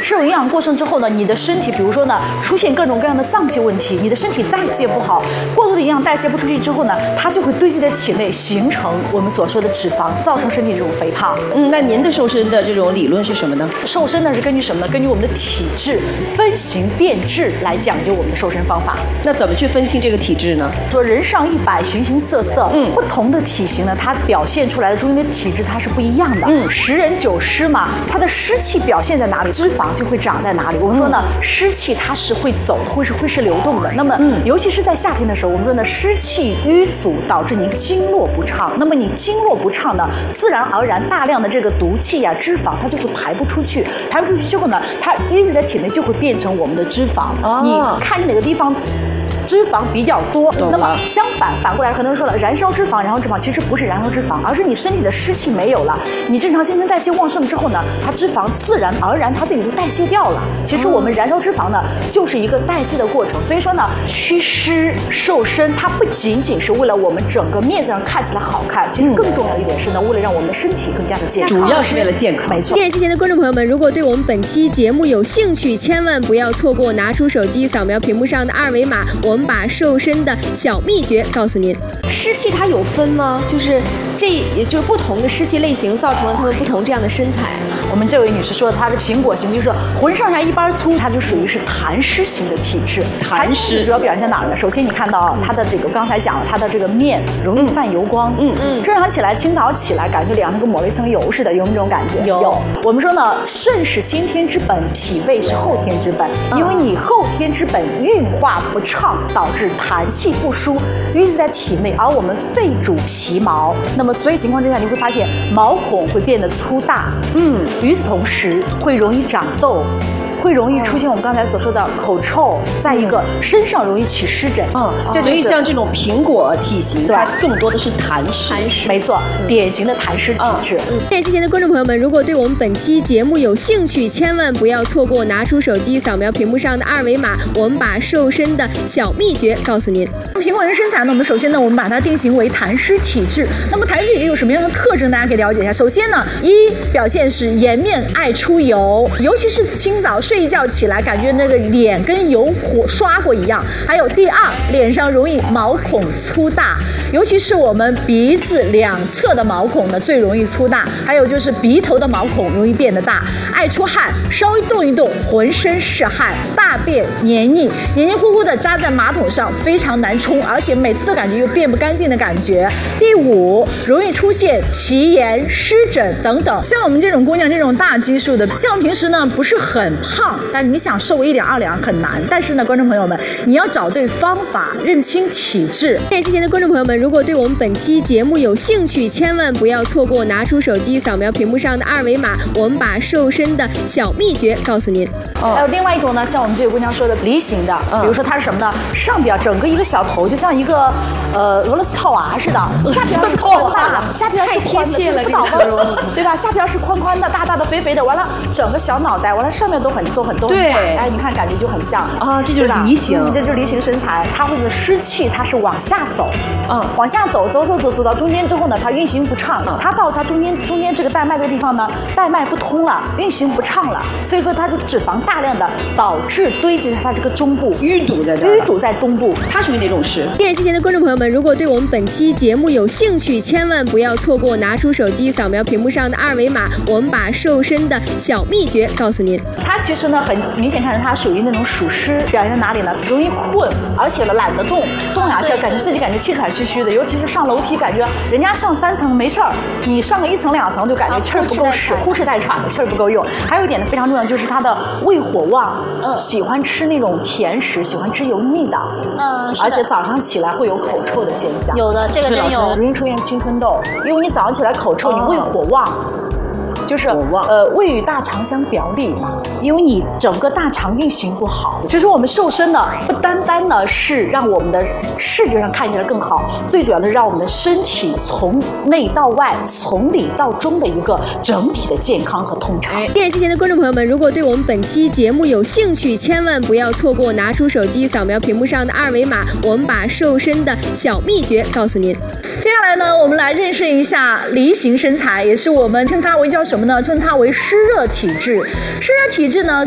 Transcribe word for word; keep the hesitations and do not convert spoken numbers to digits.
摄入营养过剩之后呢，你的身体比如说呢出现各种各样的脏器问题，你的身体代谢不好，过多的营养代谢不出去之后呢，它就会堆积在体内，形成我们所说的脂肪，造成身体这种肥胖。 嗯，那您的瘦身的这种理论是什么呢？ 瘦身呢是根据什么呢？根据我们的体质分型变质来讲究我们的瘦身方法。 那怎么去分清这个体质呢？ 说人上一百，形形色色， 嗯， 不同的体型呢，它表现出来的中间的体质它是不一样的。 嗯， 十人九湿嘛，它的湿气表现在哪里，脂肪就会长在哪里。我们说呢，嗯、湿气它是会走的，会是会是流动的。那么，嗯，尤其是在夏天的时候，我们说呢，湿气淤阻导致你经络不畅。那么你经络不畅呢，自然而然大量的这个毒气呀、啊、脂肪它就会排不出去，排不出去之后呢，它淤积在体内就会变成我们的脂肪。哦、你看你哪个地方脂肪比较多，那么相反反过来，很多人说了，燃烧脂肪，燃烧脂肪其实不是燃烧脂肪，而是你身体的湿气没有了，你正常新陈代谢旺盛之后呢，它脂肪自然而然它自己就代谢掉了。其实我们燃烧脂肪呢，就是一个代谢的过程。所以说呢，祛湿瘦身，它不仅仅是为了我们整个面子上看起来好看，其实更重要一点是呢，为了让我们的身体更加的健康， 主要是为了健康。 没错。 电视机前的观众朋友们，如果对我们本期节目有兴趣，千万不要错过，拿出手机扫描屏幕上的二维码，我们把瘦身的小秘诀告诉您。 湿气它有分吗？就是这也就是不同的湿气类型造成了他们不同这样的身材。 我们这位女士说的，她是苹果型，就是浑上下一般粗，她就属于是痰湿型的体质。 痰湿主要表现在哪儿呢？首先你看到她的这个，刚才讲了，她的这个面容易泛油光，嗯嗯，正常起来，清早起来感觉脸上跟抹了一层油似的，有没有这种感觉？ 有。 我们说呢，肾是先天之本，脾胃是后天之本，因为你后天之本运化不畅，导致痰气不输，淤积在体内，而我们肺主皮毛，那么所以情况之下，你会发现毛孔会变得粗大，嗯，与此同时会容易长痘。会容易出现我们刚才所说的口臭，再一个身上容易起湿疹， 嗯， 这所以像这种苹果体型，它更多的是痰湿， 痰湿， 没错，典型的痰湿体质。 电视机前的观众朋友们，如果对我们本期节目有兴趣，千万不要错过，拿出手机扫描屏幕上的二维码，我们把瘦身的小秘诀告诉您。 苹果人身材呢，我们首先呢，我们把它定型为痰湿体质。那么痰湿体质有什么样的特征？大家可以了解一下。首先呢，一表现是颜面爱出油，尤其是清早睡一觉起来，感觉那个脸跟油火刷过一样。还有第二，脸上容易毛孔粗大，尤其是我们鼻子两侧的毛孔呢最容易粗大。还有就是鼻头的毛孔容易变得大，爱出汗，稍微动一动，浑身是汗，大便黏腻，黏黏糊糊的扎在马桶上，非常难冲，而且每次都感觉又变不干净的感觉。第五，容易出现皮炎、湿疹等等。像我们这种姑娘，这种大基数的，像平时呢不是很胖，但是你想瘦一两二两很难。但是呢，观众朋友们，你要找对方法，认清体质。 电视前的观众朋友们，如果对我们本期节目有兴趣，千万不要错过，拿出手机扫描屏幕上的二维码，我们把瘦身的小秘诀告诉您。 哦、还有另外一种呢，像我们这个姑娘说的梨形的，比如说它是什么呢？上边整个一个小头，就像一个呃俄罗斯套娃似的，下边是宽大，下边是宽的，这个不倒翁，对吧？下边是宽宽的、大大的、肥肥的，完了整个小脑袋，完了上面都很都很都很窄，哎，你看感觉就很像啊，这就是梨形， 嗯、这就是梨形身材。它会的湿气它是往下走，嗯，往下走走走走走到中间之后呢，它运行不畅，嗯、它到它中间中间这个带脉的地方呢，带脉不通了，运行不畅了，所以说它就脂肪大量的导致堆积在它这个中部， 淤堵在这儿， 淤堵在东部， 它属于哪种湿？ 电视机前的观众朋友们，如果对我们本期节目有兴趣，千万不要错过，拿出手机扫描屏幕上的二维码，我们把瘦身的小秘诀告诉您。 它其实呢，很明显看着它属于那种属湿，表现在哪里呢？容易困，而且呢懒得动，动两下感觉自己感觉气喘吁吁的，尤其是上楼梯，感觉人家上三层没事儿，你上个一层两层就感觉气儿不够使，呼哧带喘的，气儿不够用。还有一点呢非常重要，就是它的胃火旺，嗯，喜欢吃那种甜食，喜欢吃油腻的， 嗯， 而且早上起来会有口臭的现象。 有的，这个真有， 容易出现青春痘，因为你早上起来口臭，你胃火旺。就是呃，胃与大肠相表里嘛，因为你整个大肠运行不好。其实我们瘦身呢，不单单呢是让我们的视觉上看起来更好，最主要的是让我们的身体从内到外、从里到中的一个整体的健康和通畅。 电视机前的观众朋友们，如果对我们本期节目有兴趣，千万不要错过，拿出手机扫描屏幕上的二维码，我们把瘦身的小秘诀告诉您。 接下来呢，我们来认识一下梨形身材，也是我们称它为叫什么呢？称它为湿热体质。湿热体质呢，